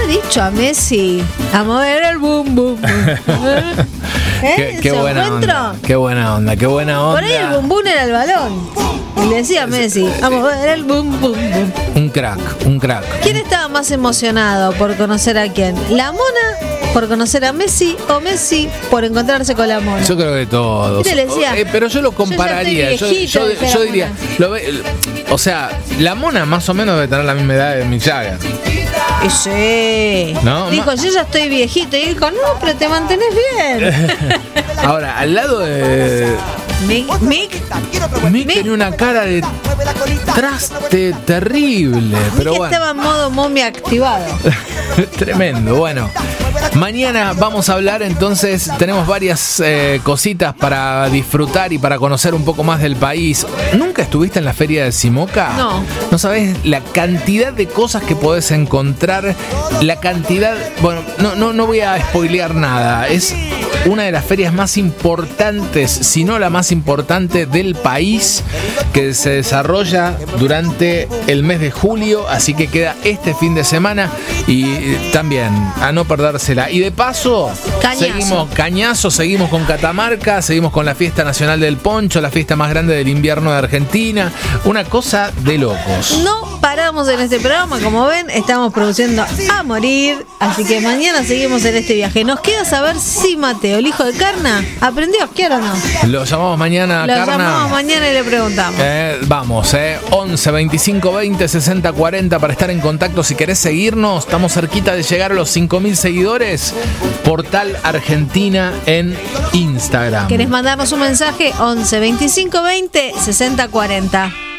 dicho a Messi a mover el boom boom boom. Qué buena onda. Qué buena onda, qué buena onda. Por ahí el boom boom era el balón. Y le decía a Messi a mover el boom boom boom. Un crack. ¿Quién estaba más emocionado por conocer a quién? ¿La Mona por conocer a Messi o Messi por encontrarse con la Mona? Yo creo que todos. ¿Qué le decía? Pero yo lo compararía. Yo diría, o sea, la Mona más o menos debe tener la misma edad de Mick Jagger. Sí. ¿No? Dijo, yo ya estoy viejito. Y dijo, no, pero te mantenés bien. Ahora, al lado de Mick tenía una cara de traste terrible. Pero bueno. Estaba en modo momia activado. Tremendo, bueno. Mañana vamos a hablar, entonces tenemos varias cositas para disfrutar y para conocer un poco más del país. ¿Nunca estuviste en la feria de Simoca? No. No sabés la cantidad de cosas que podés encontrar, la cantidad... Bueno, no voy a spoilear nada. Es una de las ferias más importantes, si no la más importante del país, que se desarrolla durante el mes de julio, así que queda este fin de semana y también a no perdérsela. Y de paso, seguimos con Catamarca, seguimos con la fiesta nacional del poncho, la fiesta más grande del invierno de Argentina, una cosa de locos. No paramos en este programa, como ven, estamos produciendo a morir, así que mañana seguimos en este viaje. Nos queda saber si Mateo, el hijo de Carna, aprendió a esquiar o no. Lo llamamos mañana, Lo Carna. llamamos mañana y le preguntamos. Vamos, 11 25 20 60 40 para estar en contacto. Si querés seguirnos, estamos cerquita de llegar a los 5.000 seguidores. Portal Argentina en Instagram. ¿Querés mandarnos un mensaje? 11 25 20 60 40.